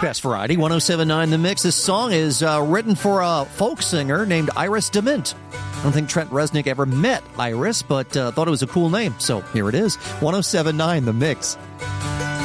Best Variety, 107.9 The Mix. This song is written for a folk singer named Iris DeMint. I don't think Trent Resnick ever met Iris, but thought it was a cool name. So here it is, 107.9 The Mix.